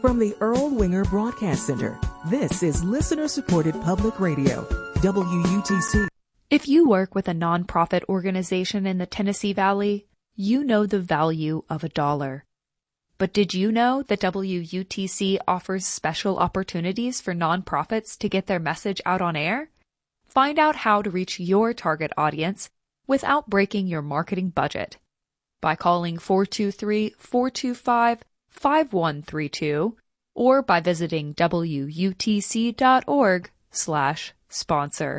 From the Earl Winger Broadcast Center, this is listener-supported public radio, WUTC. If you work with a nonprofit organization in the Tennessee Valley, you know the value of $1. But did you know that WUTC offers special opportunities for nonprofits to get their message out on air? Find out how to reach your target audience without breaking your marketing budget by calling 423-425-5132 or by visiting WUTC.org/sponsor.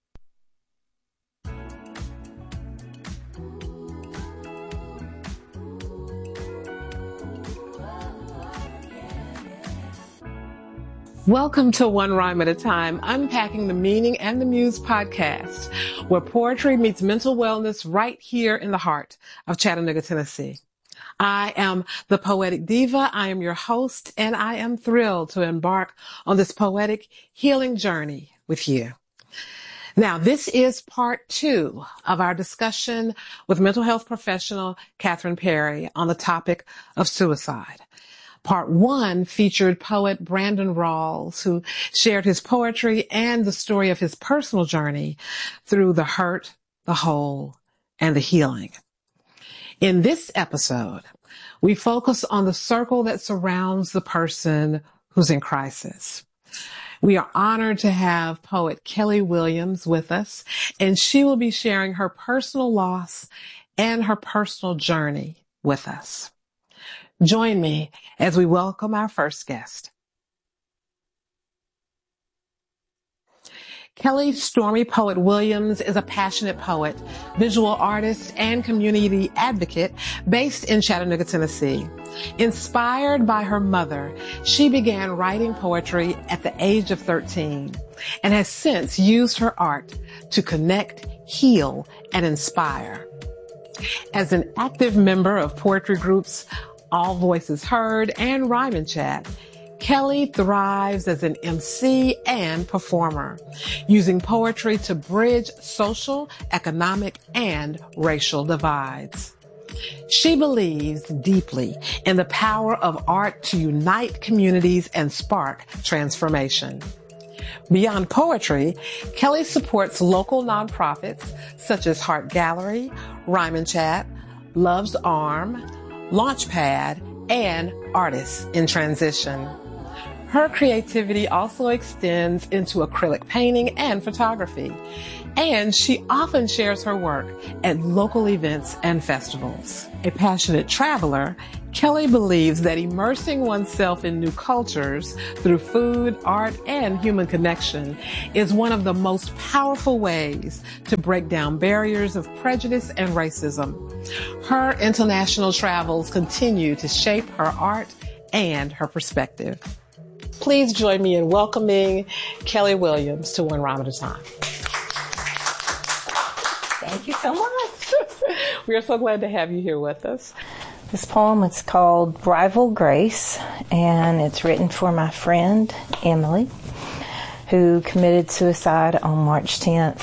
Welcome to One Rhyme at a Time, Unpacking the Meaning and the Muse podcast, where poetry meets mental wellness right here in the heart of Chattanooga, Tennessee. I am the Poetic Diva. I am your host, and I am thrilled to embark on this poetic healing journey with you. Now, this is part 2 of our discussion with mental health professional Catherine Perry on the topic of suicide. Part 1 featured poet Brandon Rawls, who shared his poetry and the story of his personal journey through the hurt, the whole, and the healing. In this episode, we focus on the circle that surrounds the person who's in crisis. We are honored to have poet Kelly Williams with us, and she will be sharing her personal loss and her personal journey with us. Join me as we welcome our first guest. Kelly Stormy Poet Williams is a passionate poet, visual artist, and community advocate based in Chattanooga, Tennessee. Inspired by her mother, she began writing poetry at the age of 13 and has since used her art to connect, heal, and inspire. As an active member of poetry groups All Voices Heard and Rhyme and Chat, Kelly thrives as an MC and performer, using poetry to bridge social, economic, and racial divides. She believes deeply in the power of art to unite communities and spark transformation. Beyond poetry, Kelly supports local nonprofits such as Heart Gallery, Rhyme and Chat, Love's Arm, Launchpad, and Artists in Transition. Her creativity also extends into acrylic painting and photography, and she often shares her work at local events and festivals. A passionate traveler, Kelly believes that immersing oneself in new cultures through food, art, and human connection is one of the most powerful ways to break down barriers of prejudice and racism. Her international travels continue to shape her art and her perspective. Please join me in welcoming Kelly Williams to One Rhyme at a Time. Thank you so much. We are so glad to have you here with us. This poem is called Rival Grace, and it's written for my friend, Emily, who committed suicide on March 10th,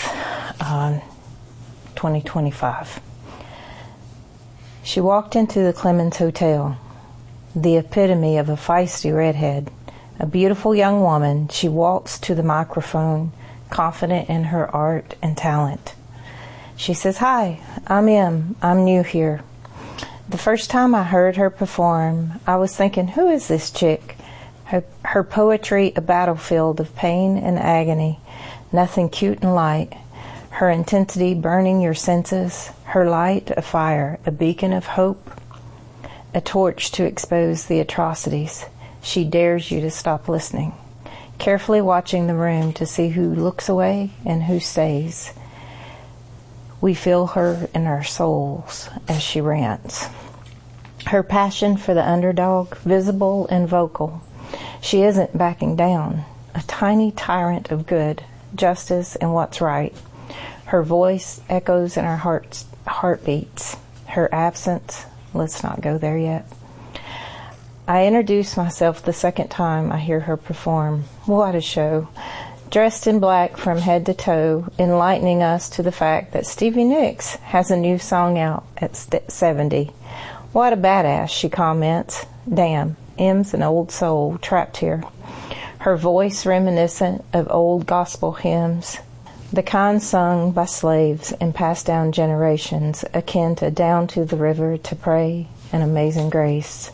2025. She walked into the Clemens Hotel, the epitome of a feisty redhead. A beautiful young woman, she waltzed to the microphone, confident in her art and talent. She says, "Hi, I'm Em. I'm new here." The first time I heard her perform, I was thinking, who is this chick? Her poetry, a battlefield of pain and agony, nothing cute and light. Her intensity burning your senses, her light a fire, a beacon of hope, a torch to expose the atrocities. She dares you to stop listening, carefully watching the room to see who looks away and who stays. We feel her in our souls as she rants. Her passion for the underdog, visible and vocal. She isn't backing down, a tiny tyrant of good, justice, and what's right. Her voice echoes in our heartbeats. Her absence, let's not go there yet. I introduce myself the second time I hear her perform. What a show. Dressed in black from head to toe, enlightening us to the fact that Stevie Nicks has a new song out at 70. What a badass, she comments. Damn, M's an old soul trapped here. Her voice reminiscent of old gospel hymns, the kind sung by slaves and passed down generations, akin to Down to the River to Pray and Amazing Grace.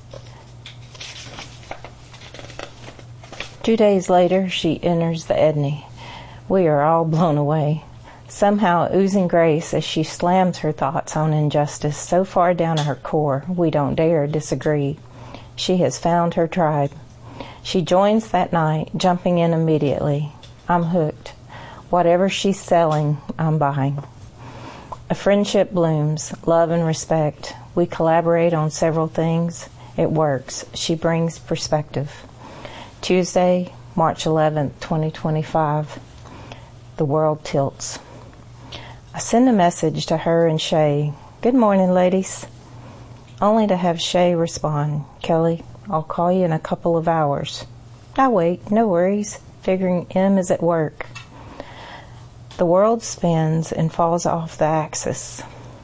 2 days later, she enters the Edney. We are all blown away, somehow oozing grace as she slams her thoughts on injustice so far down at her core we don't dare disagree. She has found her tribe. She joins that night, jumping in immediately. I'm hooked. Whatever she's selling, I'm buying. A friendship blooms, love and respect. We collaborate on several things. It works. She brings perspective. Tuesday, March 11th, 2025. The world tilts. I send a message to her and Shay. Good morning, ladies. Only to have Shay respond, Kelly, I'll call you in a couple of hours. I wait, no worries, figuring M is at work. The world spins and falls off the axis.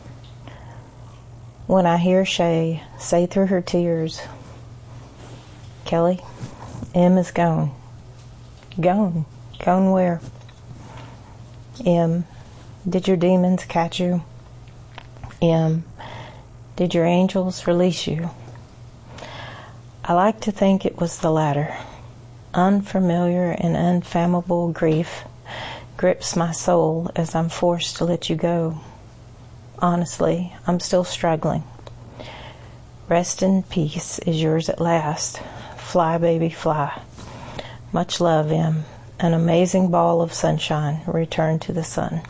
When I hear Shay say through her tears, Kelly, M is gone. Gone. Gone where? M, did your demons catch you? M, did your angels release you? I like to think it was the latter. Unfamiliar and unfathomable grief grips my soul as I'm forced to let you go. Honestly, I'm still struggling. Rest in peace is yours at last. Fly, baby, fly. Much love, M. An amazing ball of sunshine. Return to the sun.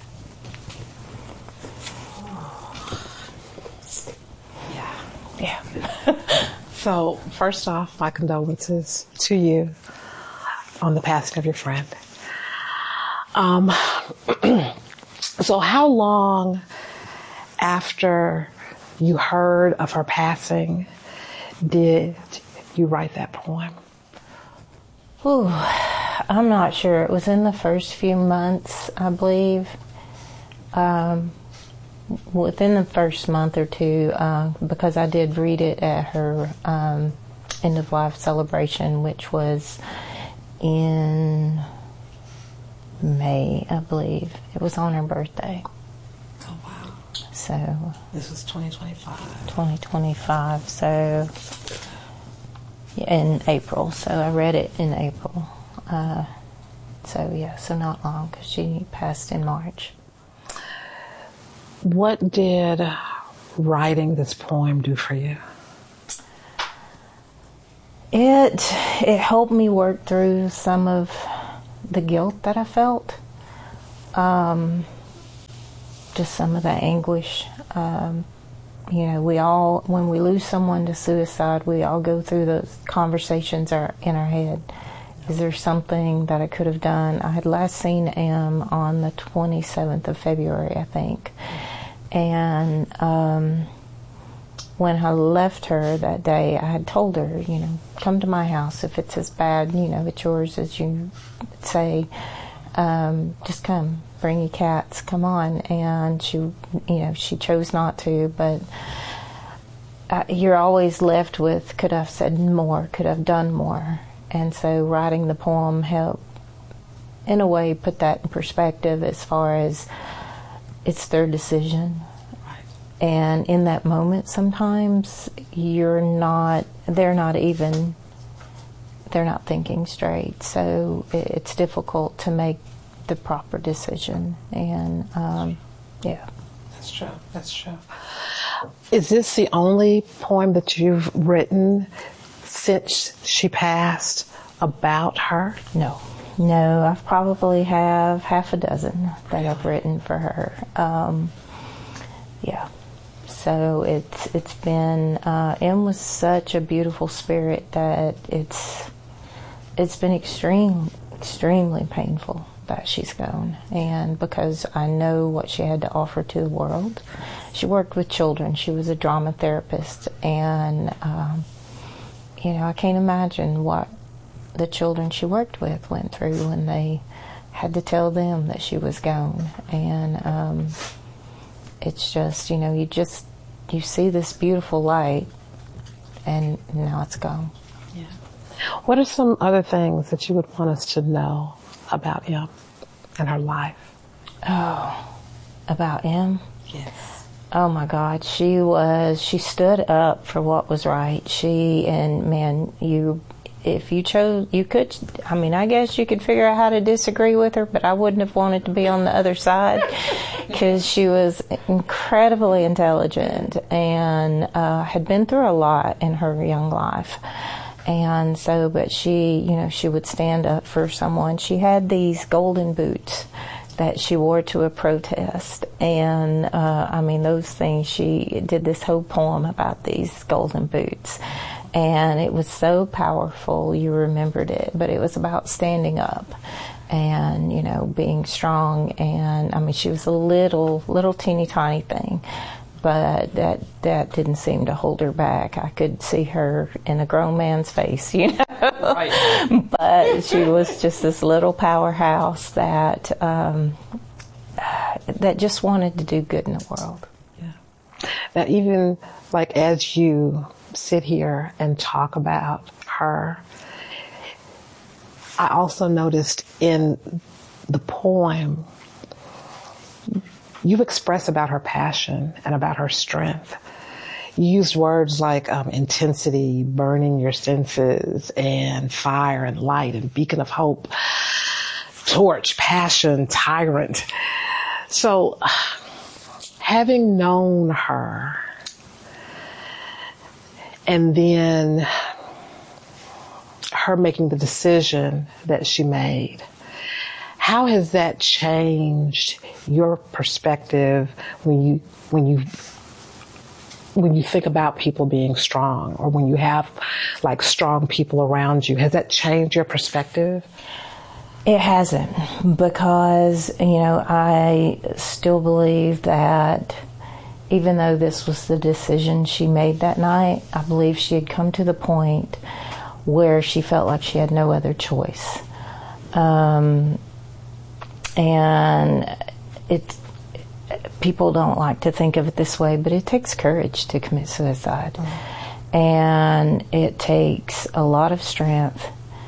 Yeah. So, first off, my condolences to you on the passing of your friend. So how long after you heard of her passing did you write that poem? Ooh, I'm not sure. It was in the first few months, I believe. Within the first month or two, because I did read it at her end of life celebration, which was in May, I believe. It was on her birthday. Oh, wow. So This was 2025. 2025, so in April. So I read it in April. So not long, because she passed in March. What did writing this poem do for you? It helped me work through some of the guilt that I felt, just some of the anguish. We all, when we lose someone to suicide, we all go through those conversations in our head. Is there something that I could have done? I had last seen M on the 27th of February, I think. And when I left her that day, I had told her, come to my house. If it's as bad, it's yours as you say. Just come, bring your cats, come on. And she chose not to, but you're always left with, could I have said more, could I have done more? And so writing the poem helped, in a way, put that in perspective as far as it's their decision. Right. And in that moment, sometimes they're not thinking straight. So it's difficult to make the proper decision. And, yeah. That's true. Is this the only poem that you've written since she passed about her? No, I probably have half a dozen that I've written for her. Yeah. So it's been M was such a beautiful spirit that it's been extremely painful that she's gone, and because I know what she had to offer to the world. She worked with children. She was a drama therapist, and I can't imagine what the children she worked with went through when they had to tell them that she was gone. And it's just, you see this beautiful light, and now it's gone. Yeah. What are some other things that you would want us to know about Em and her life? Oh, about Em? Yes. Oh my God, she stood up for what was right. If you chose, you could, I guess you could figure out how to disagree with her, but I wouldn't have wanted to be on the other side, because she was incredibly intelligent and had been through a lot in her young life. And so, but she would stand up for someone. She had these golden boots that she wore to a protest, and those things, she did this whole poem about these golden boots, and it was so powerful. You remembered it, but it was about standing up and being strong. And she was a little teeny tiny thing, but that didn't seem to hold her back. I could see her in a grown man's face, Right. But she was just this little powerhouse that just wanted to do good in the world. Yeah. Now, even as you sit here and talk about her, I also noticed in the poem you express about her passion and about her strength. You used words like intensity, burning your senses, and fire and light and beacon of hope, torch, passion, tyrant. So, having known her, and then her making the decision that she made, how has that changed your perspective when you think about people being strong, or when you have strong people around you? Has that changed your perspective? It hasn't, because I still believe that even though this was the decision she made that night, I believe she had come to the point where she felt like she had no other choice. And people don't like to think of it this way, but it takes courage to commit suicide. Mm-hmm. And it takes a lot of strength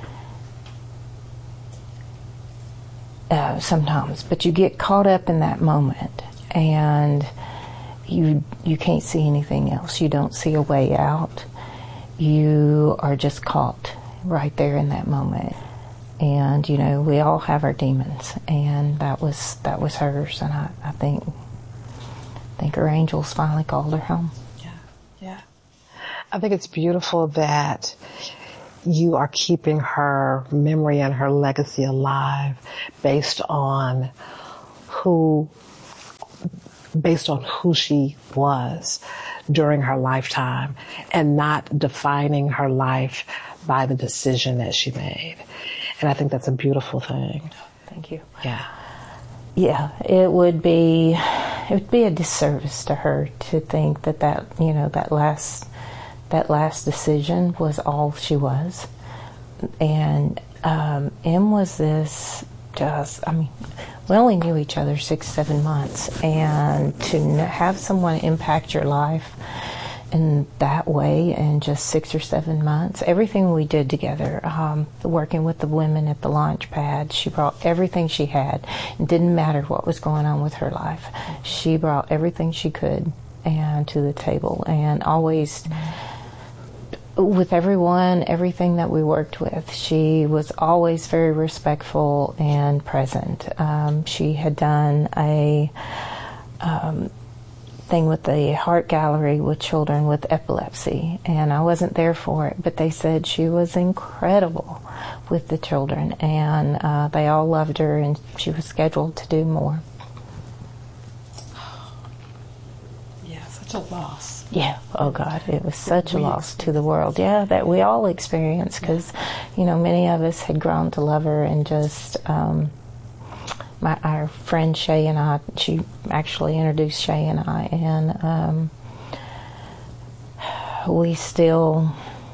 sometimes, but you get caught up in that moment, and you can't see anything else. You don't see a way out. You are just caught right there in that moment. And we all have our demons, and that was hers. And I think her angels finally called her home. Yeah. I think it's beautiful that you are keeping her memory and her legacy alive based on who she was during her lifetime, and not defining her life by the decision that she made. And I think that's a beautiful thing. Thank you. Yeah. Yeah, it would be a disservice to her to think that last decision was all she was. And Em was this we only knew each other 6-7 months, and to have someone impact your life in that way in just 6 or 7 months, everything we did together, working with the women at the launch pad, she brought everything she had. It didn't matter what was going on with her life. She brought everything she could and to the table, and always with everything that we worked with, she was always very respectful and present. She had done a thing with the Heart Gallery with children with epilepsy, and I wasn't there for it, but they said she was incredible with the children, and they all loved her, and she was scheduled to do more. Yeah, such a loss. Yeah, oh God, it was such a loss to the world. Yeah, that we all experienced, because, many of us had grown to love her, and just, our friend Shay and I, she actually introduced Shay and I, and we still,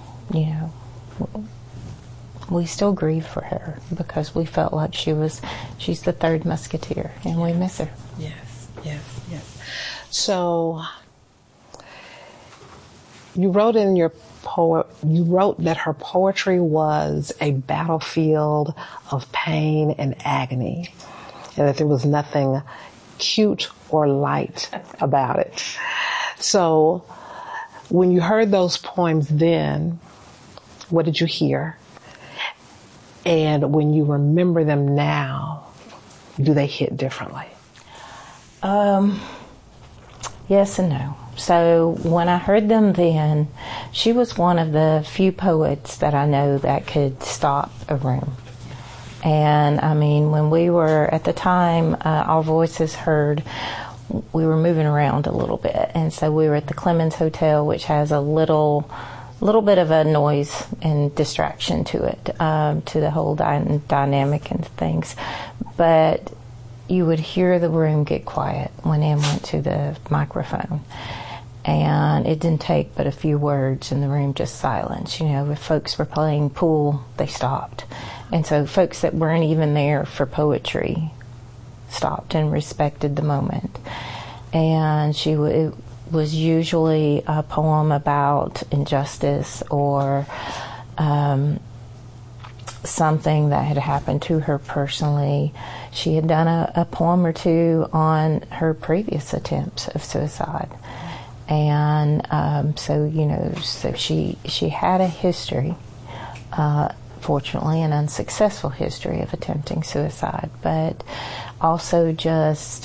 we still grieve for her, because we felt like she's the third musketeer, and we miss her. Yes. So, You wrote in your you wrote that her poetry was a battlefield of pain and agony, and that there was nothing cute or light about it. So when you heard those poems then, what did you hear? And when you remember them now, do they hit differently? Yes and no. So when I heard them then, she was one of the few poets that I know that could stop a room. And I mean, when we were at the time, All Voices Heard, we were moving around a little bit. And so we were at the Clemens Hotel, which has a little bit of a noise and distraction to it, to the whole dynamic and things. But you would hear the room get quiet when Em went to the microphone. And it didn't take but a few words and the room just silence. You know, if folks were playing pool, they stopped. And so folks that weren't even there for poetry stopped and respected the moment. And it was usually a poem about injustice or something that had happened to her personally. She had done a poem or two on her previous attempts of suicide. And so she had a history, fortunately an unsuccessful history of attempting suicide, but also just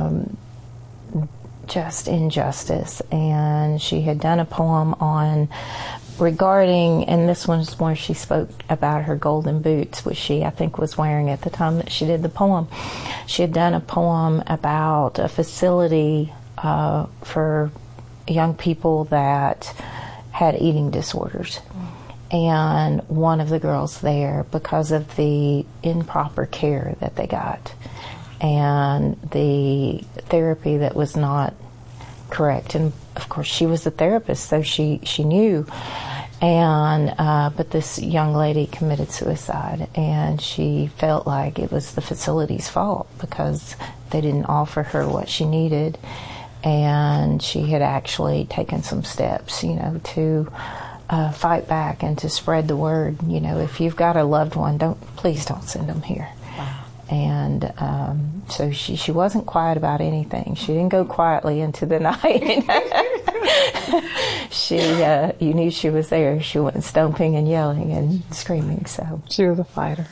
injustice. And she had done a poem regarding, and this one's where she spoke about her golden boots, which she, I think, was wearing at the time that she did the poem. She had done a poem about a facility for young people that had eating disorders. And one of the girls there, because of the improper care that they got and the therapy that was not correct, and of course she was a therapist, so she knew, and but this young lady committed suicide, and she felt like it was the facility's fault because they didn't offer her what she needed. And she had actually taken some steps, to fight back and to spread the word. If you've got a loved one, please don't send them here. Wow. And so she wasn't quiet about anything. She didn't go quietly into the night. You knew she was there. She went stomping and yelling and screaming. So she was a fighter.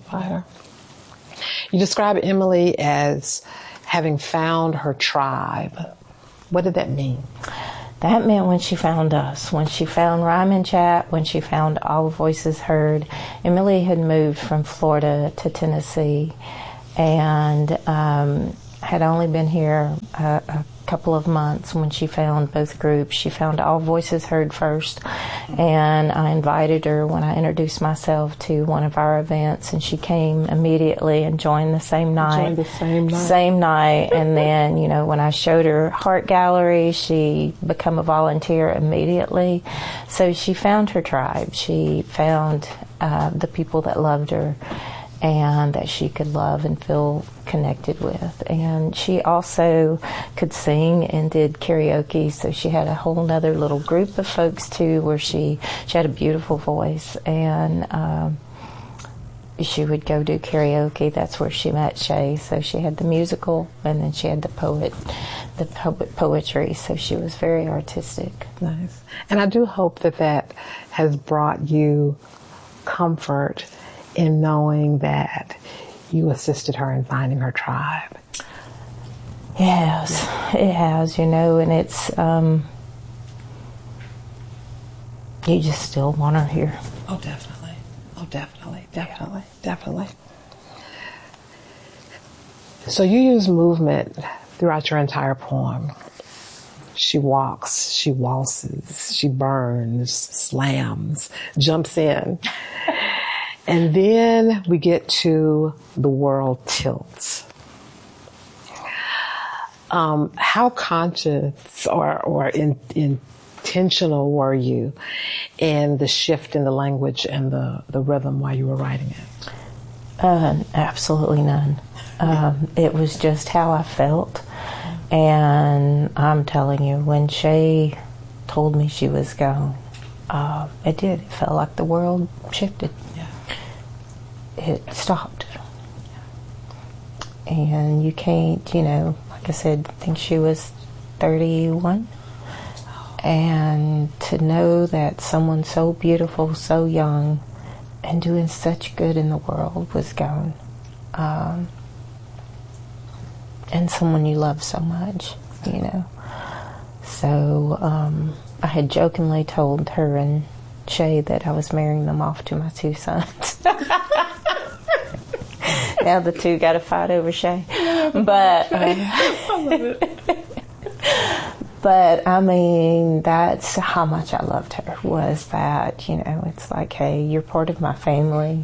You describe Emily as having found her tribe. What did that mean? That meant when she found us, when she found Rhyme and Chat, when she found All Voices Heard. Emily had moved from Florida to Tennessee and had only been here a couple of months when she found both groups. She found All Voices Heard first, and I invited her when I introduced myself to one of our events, and she came immediately and joined the same night. And then, when I showed her Heart Gallery, she became a volunteer immediately. So she found her tribe. She found the people that loved her and that she could love and feel connected with. And she also could sing and did karaoke, so she had a whole nother little group of folks too, where she had a beautiful voice, and she would go do karaoke. That's where she met Shay. So she had the musical, and then she had the poetry, so she was very artistic. Nice. And I do hope that has brought you comfort in knowing that you assisted her in finding her tribe. Yes, it has, and it's, you just still want her here. Oh, definitely. So you use movement throughout your entire poem. She walks, she waltzes, she burns, slams, jumps in. And then we get to the world tilts. How conscious or intentional were you in the shift in the language and the rhythm while you were writing it? Absolutely none. It was just how I felt. And I'm telling you, when Shay told me she was gone, it did. It felt like the world shifted. Yeah. It stopped. And you can't, like I said, I think she was 31. And to know that someone so beautiful, so young, and doing such good in the world was gone. And someone you love so much, So I had jokingly told her and Shay that I was marrying them off to my 2 sons. Now the 2 got to fight over Shay. But but I mean, that's how much I loved her, was that, it's like, hey, you're part of my family.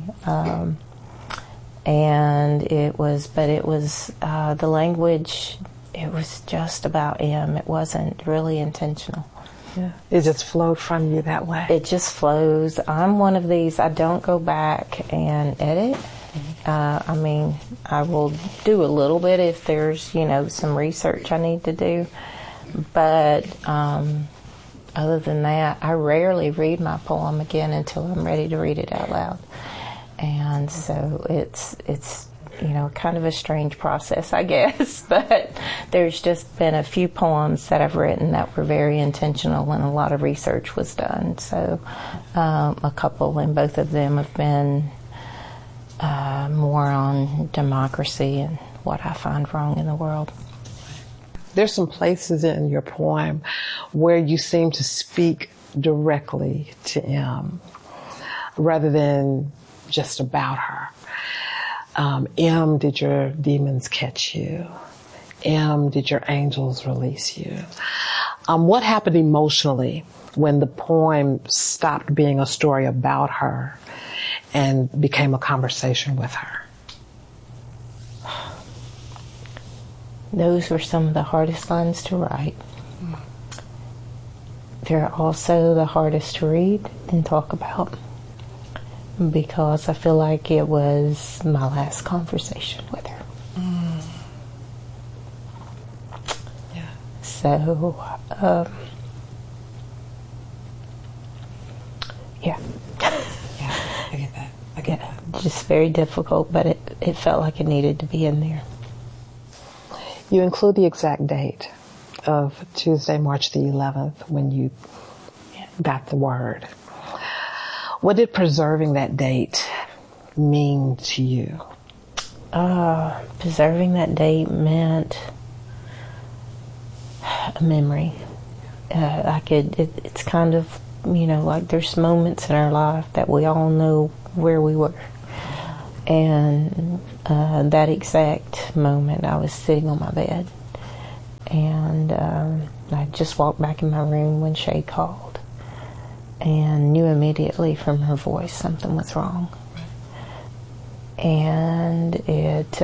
And it was the language, it was just about M. It wasn't really intentional. Yeah. It just flowed from you that way. It just flows. I'm one of these, I don't go back and edit. I mean, I will do a little bit if there's, some research I need to do. But other than that, I rarely read my poem again until I'm ready to read it out loud. And so it's kind of a strange process, I guess. But there's just been a few poems that I've written that were very intentional, and a lot of research was done. So a couple, and both of them have been more on democracy and what I find wrong in the world. There's some places in your poem where you seem to speak directly to M rather than just about her. M, did your demons catch you? M, did your angels release you? What happened emotionally when the poem stopped being a story about her and became a conversation with her? Those were some of the hardest lines to write. They're also the hardest to read and talk about, because I feel like it was my last conversation with her. Yeah. So, yeah. Yeah, I get that. I get that. Just very difficult, but it felt like it needed to be in there. You include the exact date of Tuesday, March the 11th, when you got the word. What did preserving that date mean to you? Preserving that date meant a memory. It's kind of, like there's moments in our life that we all know where we were. And that exact moment, I was sitting on my bed, and I just walked back in my room when Shay called, and knew immediately from her voice something was wrong. And it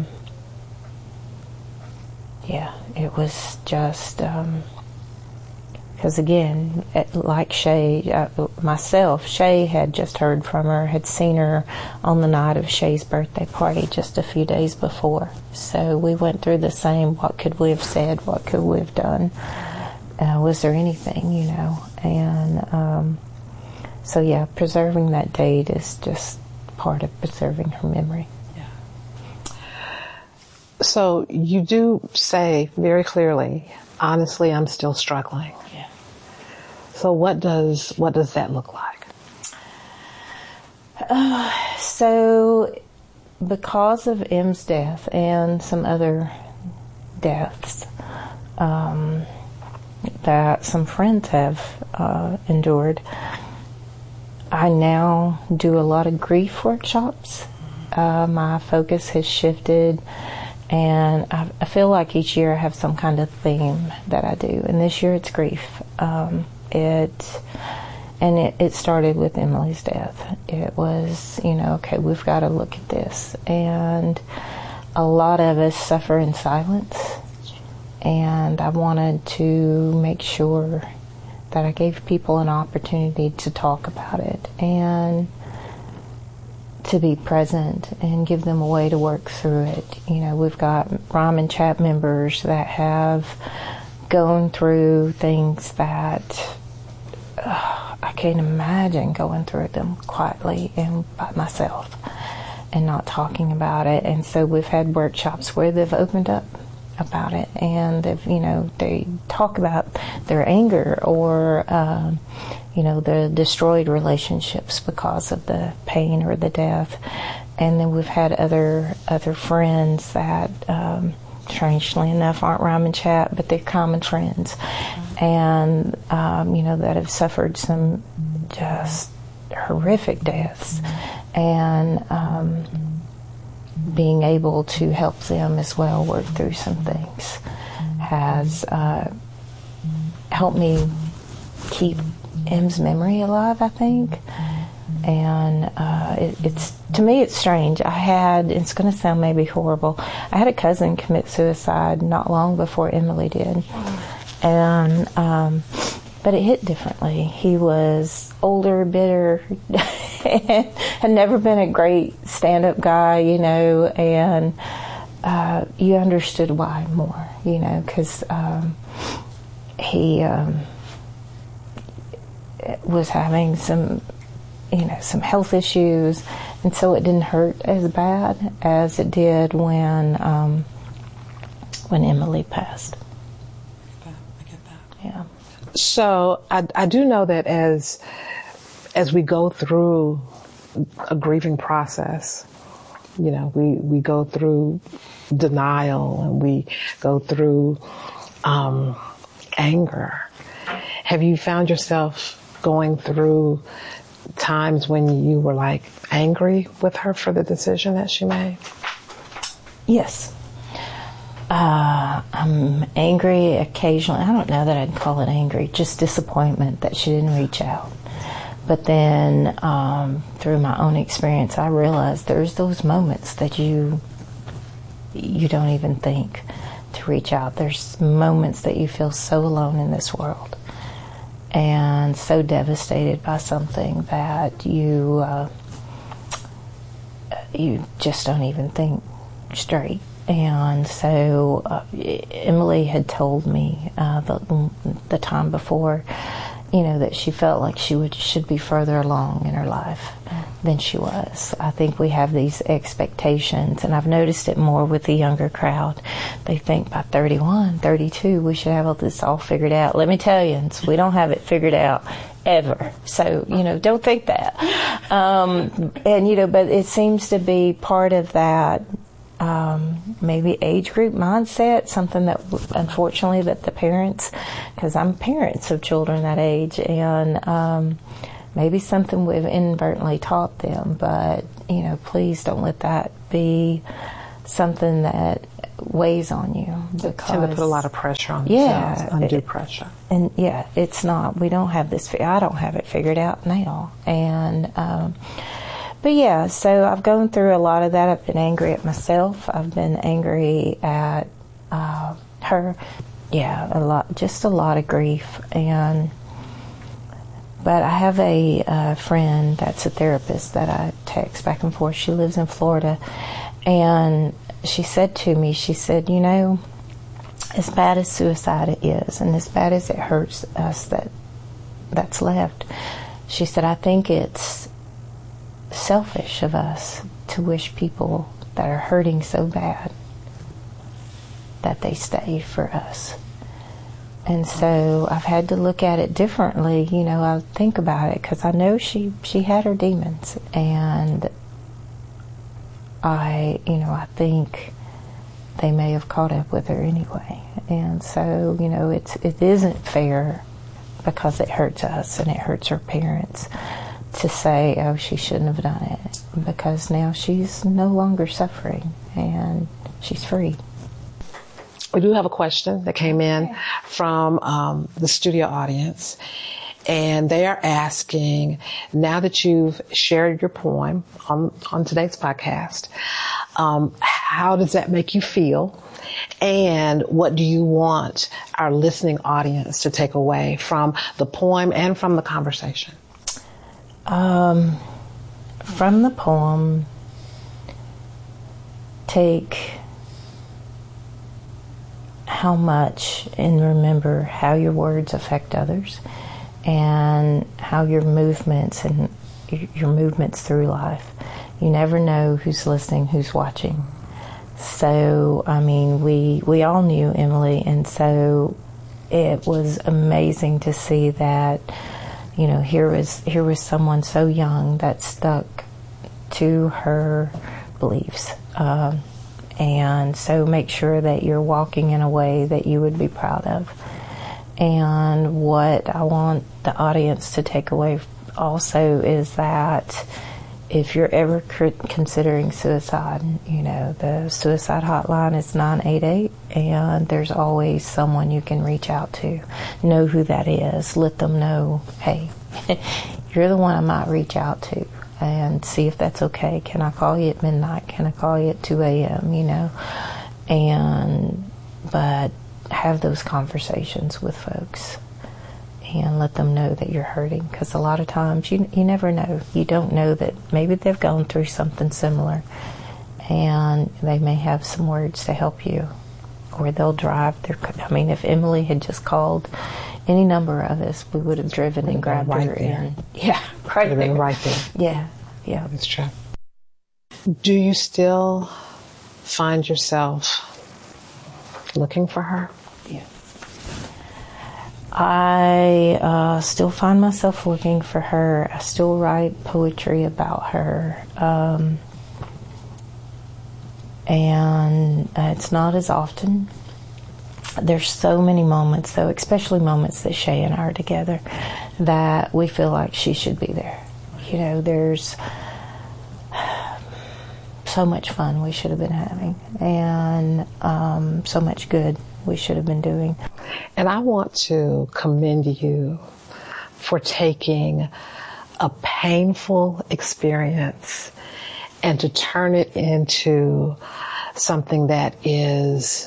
was just, because again, like Shay, myself, Shay had just heard from her, had seen her on the night of Shay's birthday party just a few days before. So we went through the same, what could we have said, what could we have done, was there anything, and so yeah, preserving that date is just part of preserving her memory. So you do say very clearly, honestly, I'm still struggling. Yeah. So what does that look like? So because of M's death and some other deaths that some friends have endured, I now do a lot of grief workshops. My focus has shifted, and I feel like each year I have some kind of theme that I do, and this year it's grief. It started with Emily's death. It was, okay, we've got to look at this, and a lot of us suffer in silence, and I wanted to make sure that I gave people an opportunity to talk about it and to be present and give them a way to work through it. We've got Rhyme and Chat members that have going through things that I can't imagine going through them quietly and by myself and not talking about it. And so we've had workshops where they've opened up about it, and they've, they talk about their anger or the destroyed relationships because of the pain or the death. And then we've had other friends that strangely enough aren't Rhyme and Chat, but they're common friends, and that have suffered some just horrific deaths, and being able to help them as well work through some things has helped me keep M's memory alive, I think. And it's to me, it's strange. It's going to sound maybe horrible. I had a cousin commit suicide not long before Emily did, and but it hit differently. He was older, bitter, and had never been a great stand-up guy, and you understood why more, because he was having some health issues, and so it didn't hurt as bad as it did when Emily passed. I get that. Yeah. So I do know that as we go through a grieving process, we go through denial and we go through anger. Have you found yourself going through times when you were angry with her for the decision that she made? Yes. I'm angry occasionally. I don't know that I'd call it angry, just disappointment that she didn't reach out. But then through my own experience, I realized there's those moments that you don't even think to reach out. There's moments that you feel so alone in this world and so devastated by something that you just don't even think straight. And so Emily had told me the time before, that she felt like she should be further along in her life than she was. I think we have these expectations, and I've noticed it more with the younger crowd. They think by 31, 32, we should have this all figured out. Let me tell you, we don't have it figured out ever. So, don't think that. But it seems to be part of that maybe age group mindset, something that unfortunately that the parents, because I'm parents of children that age, and maybe something we've inadvertently taught them, but please don't let that be something that weighs on you, because tend to put a lot of pressure on themselves, undue pressure. And it's not, we don't have this, I don't have it figured out now, and but so I've gone through a lot of that. I've been angry at myself. I've been angry at her. A lot of grief. But I have a friend that's a therapist that I text back and forth. She lives in Florida, and she said to me, as bad as suicide is, and as bad as it hurts us that's left, she said, I think it's selfish of us to wish people that are hurting so bad that they stay for us. And so I've had to look at it differently. I think about it because I know she had her demons, and I think they may have caught up with her anyway. And so it isn't fair, because it hurts us and it hurts her parents, to say, oh, she shouldn't have done it, because now she's no longer suffering and she's free. We do have a question that came in from the studio audience, and they are asking, now that you've shared your poem on today's podcast, how does that make you feel? And what do you want our listening audience to take away from the poem and from the conversation? From the poem, take how much, and remember how your words affect others and how your movements through life. You never know who's listening, who's watching. So, I mean, we all knew Emily, and so it was amazing to see that, you know, here was someone so young that stuck to her beliefs. And so make sure that you're walking in a way that you would be proud of. And what I want the audience to take away also is that if you're ever considering suicide, you know, the suicide hotline is 988, and there's always someone you can reach out to. Know who that is. Let them know, hey, you're the one I might reach out to, and see if that's okay. Can I call you at midnight? Can I call you at 2 a.m., you know? But have those conversations with folks and let them know that you're hurting, because a lot of times you never know. You don't know that maybe they've gone through something similar, and they may have some words to help you, or they'll drive their. I mean, if Emily had just called any number of us, we would have driven and grabbed right her there. in. Yeah, right there. Been right there. Yeah. That's true. Do you still find yourself looking for her? Yeah. I still find myself looking for her. I still write poetry about her. And it's not as often. There's so many moments, though, especially moments that Shay and I are together, that we feel like she should be there. You know, there's so much fun we should have been having, and so much good we should have been doing. And I want to commend you for taking a painful experience and to turn it into something that is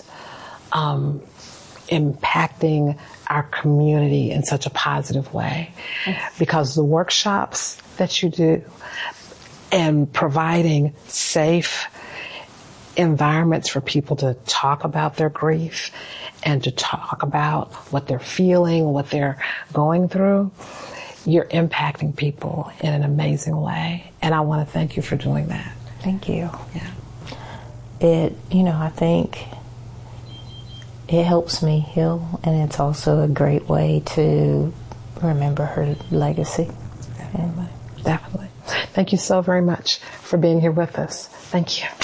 impacting our community in such a positive way. Because the workshops that you do and providing safe environments for people to talk about their grief and to talk about what they're feeling, what they're going through, you're impacting people in an amazing way. And I want to thank you for doing that. Thank you. Yeah. I think it helps me heal, and it's also a great way to remember her legacy. Definitely. Thank you so very much for being here with us. Thank you.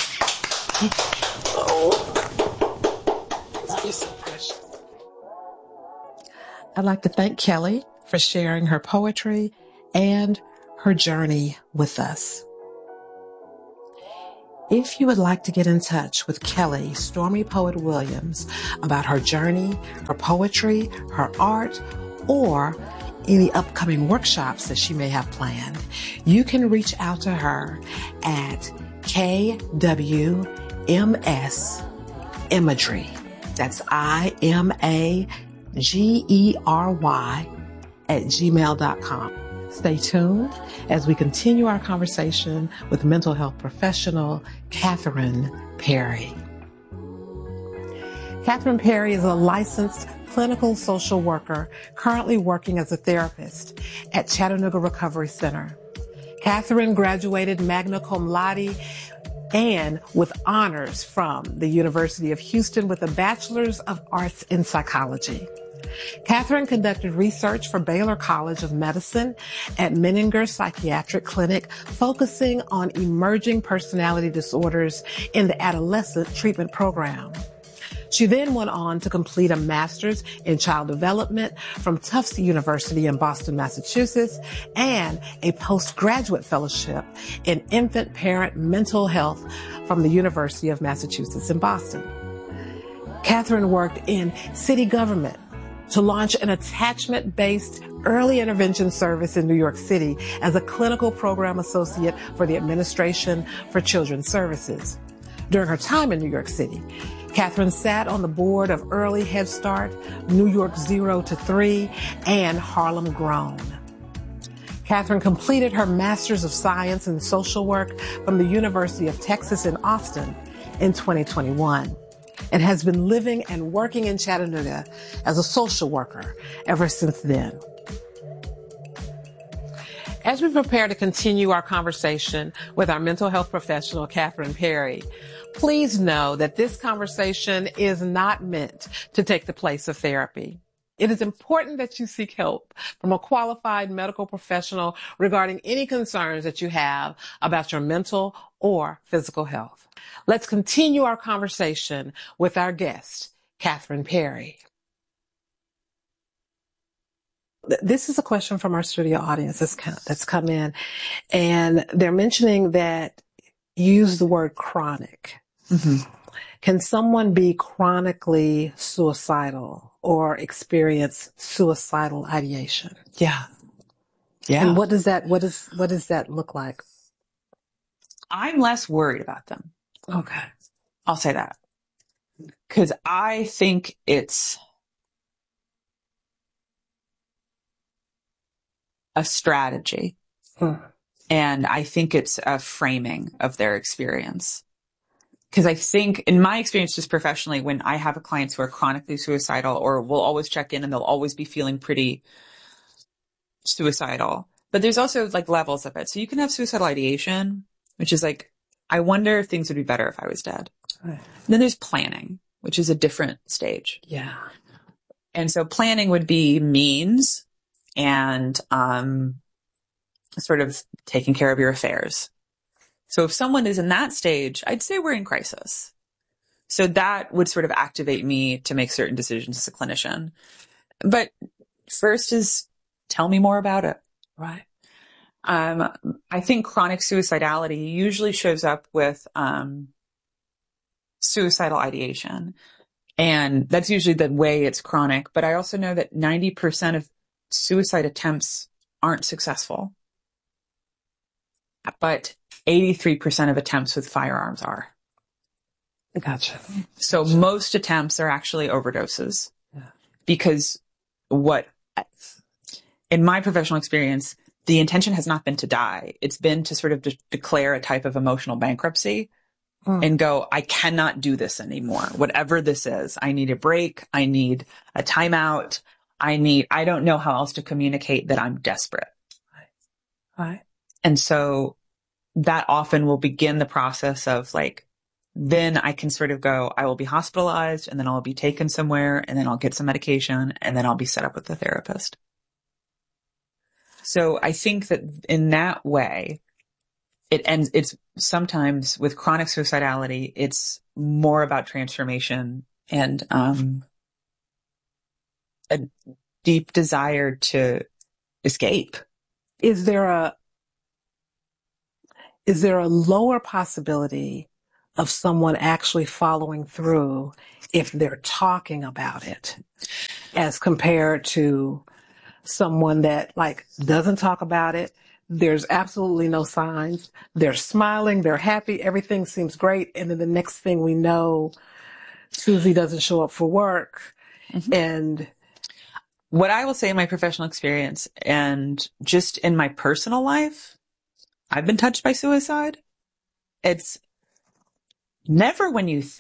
You're so precious. I'd like to thank Kelly for sharing her poetry and her journey with us. If you would like to get in touch with Kelly Stormy Poet Williams about her journey, her poetry, her art, or any upcoming workshops that she may have planned, you can reach out to her at KWMS Imagery. That's IMAGERY @gmail.com. Stay tuned as we continue our conversation with mental health professional Catherine Perry. Catherine Perry is a licensed clinical social worker currently working as a therapist at Chattanooga Recovery Center. Catherine graduated magna cum laude and with honors from the University of Houston with a Bachelor's of Arts in Psychology. Catherine conducted research for Baylor College of Medicine at Menninger Psychiatric Clinic, focusing on emerging personality disorders in the adolescent treatment program. She then went on to complete a master's in child development from Tufts University in Boston, Massachusetts, and a postgraduate fellowship in infant parent mental health from the University of Massachusetts in Boston. Catherine worked in city government to launch an attachment-based early intervention service in New York City as a clinical program associate for the Administration for Children's Services. During her time in New York City, Catherine sat on the board of Early Head Start, New York 0 to 3, and Harlem Grown. Catherine completed her Master's of Science in Social Work from the University of Texas in Austin in 2021. and has been living and working in Chattanooga as a social worker ever since then. As we prepare to continue our conversation with our mental health professional, Catherine Perry, please know that this conversation is not meant to take the place of therapy. It is important that you seek help from a qualified medical professional regarding any concerns that you have about your mental or physical health. Let's continue our conversation with our guest, Catherine Perry. This is a question from our studio audience that's come in, and they're mentioning that you use the word chronic. Mm-hmm. Can someone be chronically suicidal or experience suicidal ideation? Yeah. Yeah. And what does that look like? I'm less worried about them. Okay. I'll say that. 'Cause I think it's a strategy. And I think it's a framing of their experience. Because I think, in my experience, just professionally, when I have clients who are chronically suicidal or will always check in and they'll always be feeling pretty suicidal. But there's also like levels of it. So you can have suicidal ideation, which is like, I wonder if things would be better if I was dead. Right. Then there's planning, which is a different stage. Yeah. And so planning would be means and sort of taking care of your affairs. So if someone is in that stage, I'd say we're in crisis. So that would sort of activate me to make certain decisions as a clinician. But first is tell me more about it. Right. I think chronic suicidality usually shows up with suicidal ideation. And that's usually the way it's chronic. But I also know that 90% of suicide attempts aren't successful. But 83% of attempts with firearms are. Gotcha. So most attempts are actually overdoses. Yeah. Because in my professional experience, the intention has not been to die. It's been to sort of declare a type of emotional bankruptcy and go, I cannot do this anymore. Whatever this is, I need a break. I need a timeout. I don't know how else to communicate that I'm desperate. Right. And so that often will begin the process of like, then I can sort of go, I will be hospitalized and then I'll be taken somewhere and then I'll get some medication and then I'll be set up with a therapist. So I think that in that way, it's sometimes with chronic suicidality, it's more about transformation and a deep desire to escape. Is there a lower possibility of someone actually following through if they're talking about it as compared to someone that like doesn't talk about it? There's absolutely no signs. They're smiling. They're happy. Everything seems great. And then the next thing we know, Susie doesn't show up for work. Mm-hmm. And what I will say in my professional experience and just in my personal life, I've been touched by suicide. It's never when you think